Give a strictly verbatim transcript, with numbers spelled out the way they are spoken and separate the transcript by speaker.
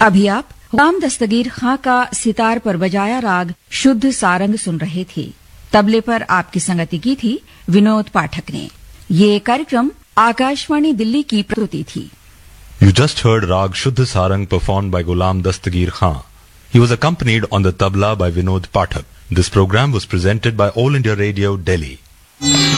Speaker 1: अभी आप गुलाम दस्तगीर खां का सितार पर बजाया राग शुद्ध सारंग सुन रहे थे। तबले पर आपकी संगति की थी विनोद पाठक ने। ये कार्यक्रम आकाशवाणी दिल्ली की प्रस्तुति थी।
Speaker 2: You just heard Rag Shuddh Sarang performed by Ghulam Dastagir Khan. He was accompanied on the tabla by Vinod Pathak. This program was presented by All India Radio, Delhi.